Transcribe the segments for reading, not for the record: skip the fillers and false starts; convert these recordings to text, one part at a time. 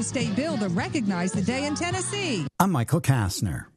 State bill to recognize the day in Tennessee. I'm Michael Kastner.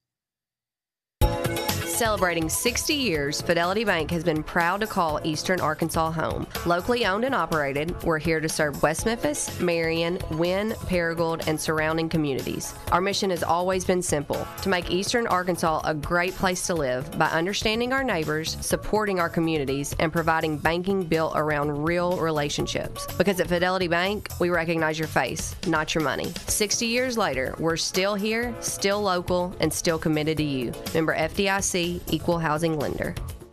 Celebrating 60 years, Fidelity Bank has been proud to call Eastern Arkansas home. Locally owned and operated, we're here to serve West Memphis, Marion, Wynne, Paragould, and surrounding communities. Our mission has always been simple, to make Eastern Arkansas a great place to live by understanding our neighbors, supporting our communities, and providing banking built around real relationships. Because at Fidelity Bank, we recognize your face, not your money. 60 years later, we're still here, still local, and still committed to you. Member FDIC, Equal Housing Lender.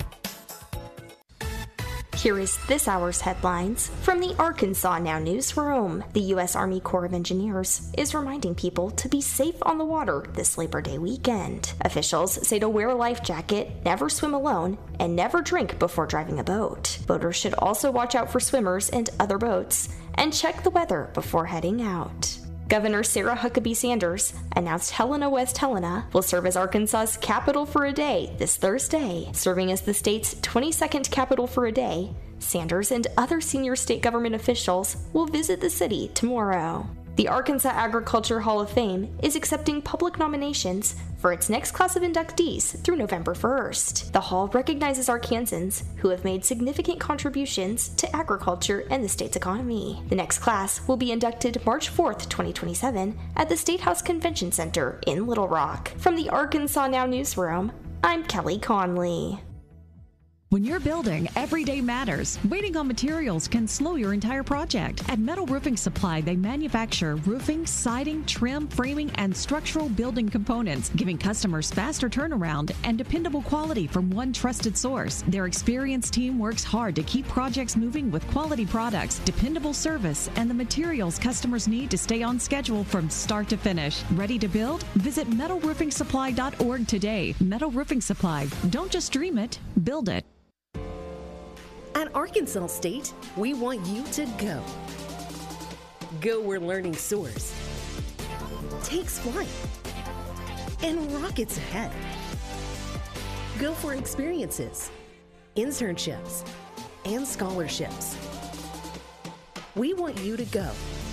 Here is this hour's headlines from the Arkansas Now newsroom. The U.S. Army Corps of Engineers is reminding people to be safe on the water this Labor Day weekend. Officials say to wear a life jacket, never swim alone, and never drink before driving a boat. Boaters should also watch out for swimmers and other boats and check the weather before heading out. Governor Sarah Huckabee Sanders announced Helena, West Helena will serve as Arkansas's capital for a day this Thursday. Serving as the state's 22nd capital for a day, Sanders and other senior state government officials will visit the city tomorrow. The Arkansas Agriculture Hall of Fame is accepting public nominations for its next class of inductees through November 1st. The hall recognizes Arkansans who have made significant contributions to agriculture and the state's economy. The next class will be inducted March 4th, 2027 at the State House Convention Center in Little Rock. From the Arkansas Now newsroom, I'm Kelly Conley. When you're building, every day matters. Waiting on materials can slow your entire project. At Metal Roofing Supply, they manufacture roofing, siding, trim, framing, and structural building components, giving customers faster turnaround and dependable quality from one trusted source. Their experienced team works hard to keep projects moving with quality products, dependable service, and the materials customers need to stay on schedule from start to finish. Ready to build? Visit metalroofingsupply.org today. Metal Roofing Supply. Don't just dream it, build it. At Arkansas State, we want you to go. Go where learning soars, takes flight, and rockets ahead. Go for experiences, internships, and scholarships. We want you to go.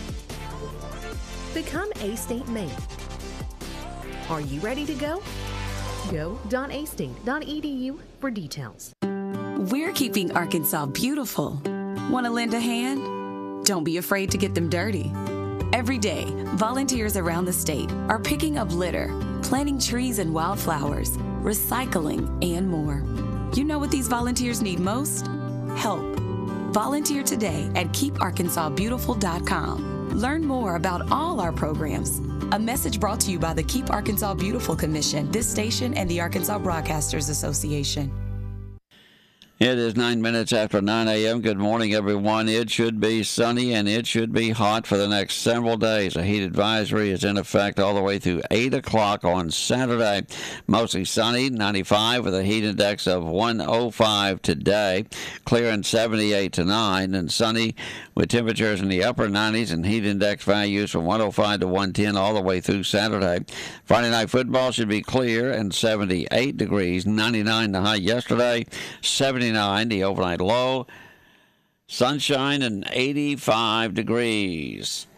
Become A-State Maine. Are you ready to go? Go.astate.edu for details. We're keeping Arkansas beautiful. Want to lend a hand? Don't be afraid to get them dirty. Every day, volunteers around the state are picking up litter, planting trees and wildflowers, recycling, and more. You know what these volunteers need most? Help. Volunteer today at KeepArkansasBeautiful.com. Learn more about all our programs. A message brought to you by the Keep Arkansas Beautiful Commission, this station, and the Arkansas Broadcasters Association. It is 9 minutes after 9 a.m. Good morning, everyone. It should be sunny and it should be hot for the next several days. A heat advisory is in effect all the way through 8 o'clock on Saturday. Mostly sunny, 95 with a heat index of 105 today. Clear and 78 tonight, and sunny with temperatures in the upper 90s and heat index values from 105 to 110 all the way through Saturday. Friday night football should be clear and 78 degrees. 99 the high yesterday, 79 the overnight low, sunshine and 85 degrees.